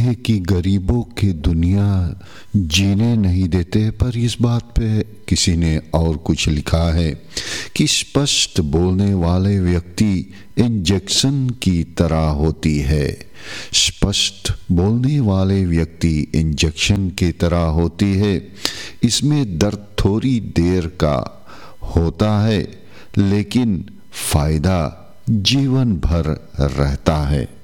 है कि गरीबों की दुनिया जीने नहीं देते, पर इस बात पे किसी ने और कुछ लिखा है कि स्पष्ट बोलने वाले व्यक्ति इंजेक्शन की तरह होती है। स्पष्ट बोलने वाले व्यक्ति इंजेक्शन की तरह होती है। इसमें दर्द थोड़ी देर का होता है, लेकिन फायदा जीवन भर रहता है।